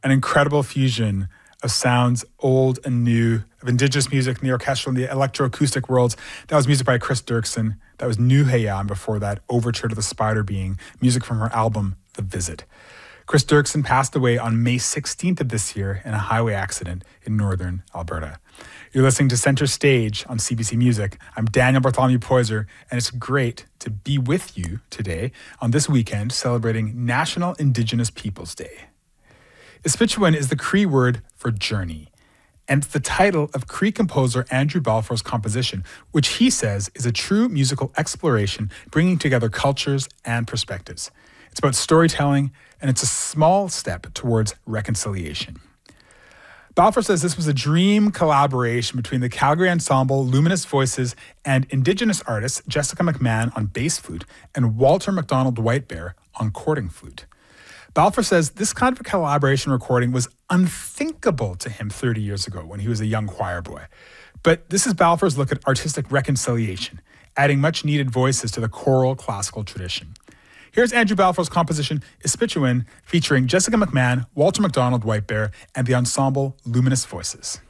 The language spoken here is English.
an incredible fusion of sounds, old and new, of indigenous music in the orchestral and the electroacoustic worlds. That was music by Chris Dirksen. That was Nuheya, and before that, Overture to the Spider Being, music from her album, The Visit. Chris Dirksen passed away on May 16th of this year in a highway accident in northern Alberta. You're listening to Center Stage on CBC Music. I'm Daniel Bartholomew Poyser, and it's great to be with you today on this weekend celebrating National Indigenous Peoples Day. Ispituin is the Cree word for journey, and it's the title of Cree composer Andrew Balfour's composition, which he says is a true musical exploration bringing together cultures and perspectives. It's about storytelling, and it's a small step towards reconciliation. Balfour says this was a dream collaboration between the Calgary Ensemble, Luminous Voices, and Indigenous artists Jessica McMahon on bass flute and Walter MacDonald Whitebear on cording flute. Balfour says this kind of a collaboration recording was unthinkable to him 30 years ago when he was a young choir boy. But this is Balfour's look at artistic reconciliation, adding much needed voices to the choral classical tradition. Here's Andrew Balfour's composition, Ispituin, featuring Jessica McMahon, Walter MacDonald Whitebear, and the ensemble Luminous Voices.